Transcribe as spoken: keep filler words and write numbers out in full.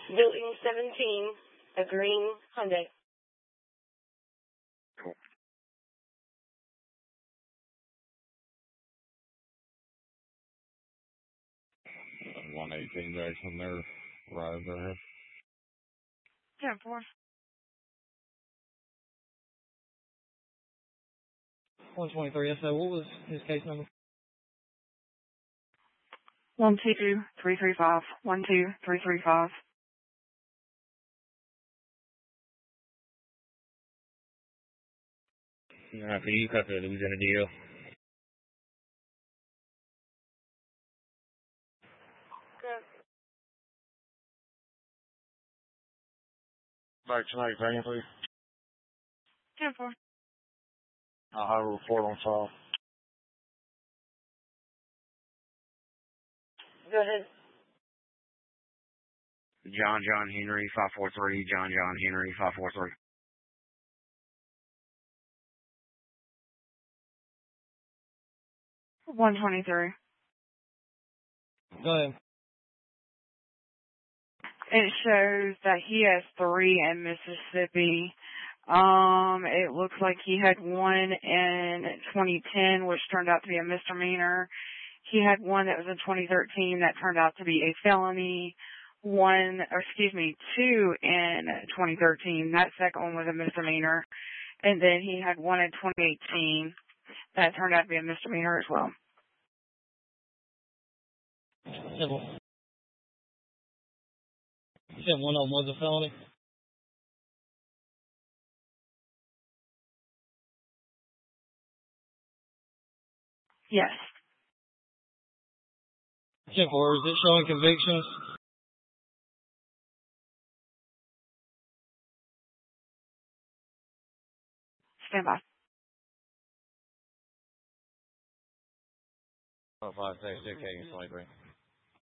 Building seventeen, a green Hyundai. Cool. one eighteen Jackson there, right there. ten four. one twenty-three, so what was his case number? one two two three three five. one two three three five. Uh, for you, cut the Louisiana deal. Good. Back tonight, again, please. ten four. I'll have a report on file. Go ahead. John John Henry, five four three. John John Henry, five four three. one twenty-three. Go ahead. It shows that he has three in Mississippi. Um, it looks like he had one in twenty ten, which turned out to be a misdemeanor. He had one that was in twenty thirteen that turned out to be a felony. One, or excuse me, two in twenty thirteen. That second one was a misdemeanor. And then he had one in twenty eighteen that turned out to be a misdemeanor as well. Simple. You said one of them was a felony? Yes. Simple. Is it showing convictions? Stand by. Oh, five, six, six, eight, twenty-three.